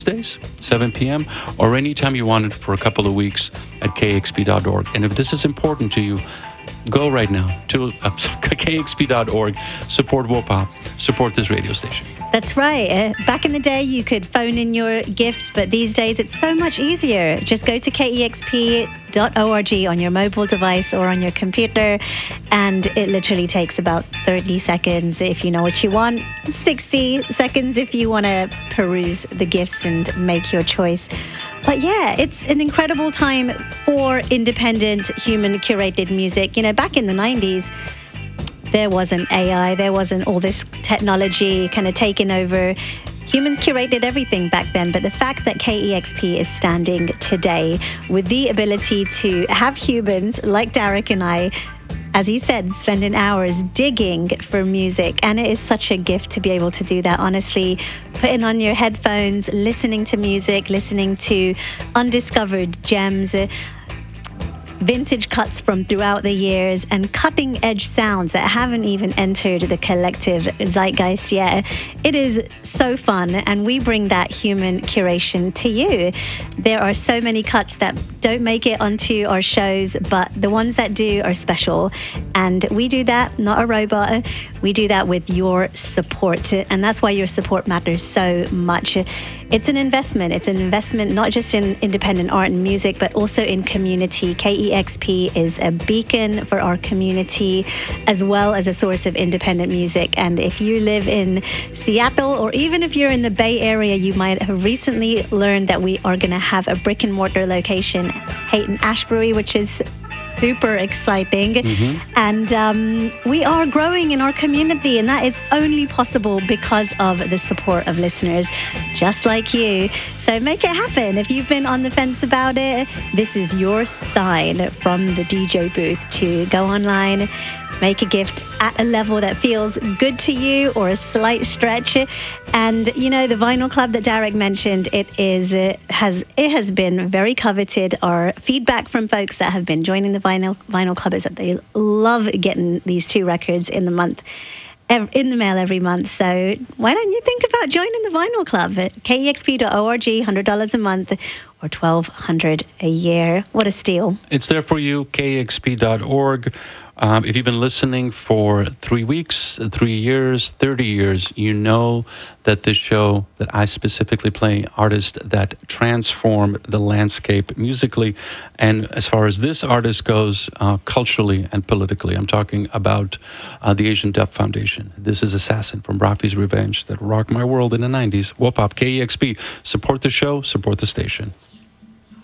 Tuesdays, 7 p.m., or anytime you want it for a couple of weeks at kxp.org. And if this is important to you, go right now to kxp.org, support WOPOP, support this radio station. That's right. Back in the day, you could phone in your gift, but these days it's so much easier. Just go to kexp.org on your mobile device or on your computer, and it literally takes about 30 seconds if you know what you want, 60 seconds if you want to peruse the gifts and make your choice. But yeah, it's an incredible time for independent, human-curated music. You know, back in the 90s, there wasn't AI, there wasn't all this technology kind of taking over. Humans curated everything back then, but the fact that KEXP is standing today with the ability to have humans like Derek and I, as he said, spending hours digging for music. And it is such a gift to be able to do that, honestly. Putting on your headphones, listening to music, listening to undiscovered gems, vintage cuts from throughout the years, and cutting edge sounds that haven't even entered the collective zeitgeist yet. It is so fun, and we bring that human curation to you. There are so many cuts that don't make it onto our shows, but the ones that do are special. And we do that, not a robot. We do that with your support, and that's why your support matters so much. It's an investment. It's an investment not just in independent art and music, but also in community. KEXP is a beacon for our community, as well as a source of independent music. And if you live in Seattle, or even if you're in the Bay Area, you might have recently learned that we are going to have a brick and mortar location, Haight-Ashbury, which is super exciting. And we are growing in our community, and that is only possible because of the support of listeners just like you. So make it happen. If you've been on the fence about it, this is your sign from the DJ booth to go online, make a gift at a level that feels good to you or a slight stretch. And you know, the Vinyl Club that Derek mentioned, it has been very coveted. Our feedback from folks that have been joining the Vinyl Club is that they love getting these 2 records in the mail every month. So why don't you think about joining the Vinyl Club at kexp.org, $100 a month or $1,200 a year. What a steal. It's there for you, kexp.org. If you've been listening for 3 weeks, 3 years, 30 years, you know that this show, that I specifically play artists that transform the landscape musically. And as far as this artist goes, culturally and politically, I'm talking about the Asian Dub Foundation. This is Assassin from Rafi's Revenge that rocked my world in the 90s. WOPOP, KEXP. Support the show, support the station.